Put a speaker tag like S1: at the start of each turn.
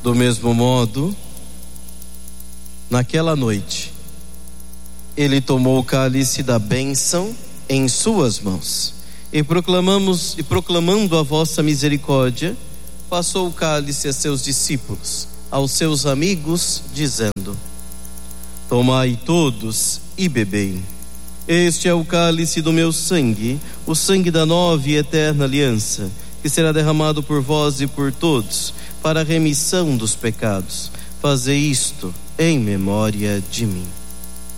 S1: Do mesmo modo, naquela noite, ele tomou o cálice da bênção em suas mãos e proclamando a vossa misericórdia, passou o cálice a seus discípulos, aos seus amigos, dizendo: tomai todos e bebei. Este é o cálice do meu sangue, o sangue da nova e eterna aliança, que será derramado por vós e por todos, para a remissão dos pecados. Fazei isto em memória de mim.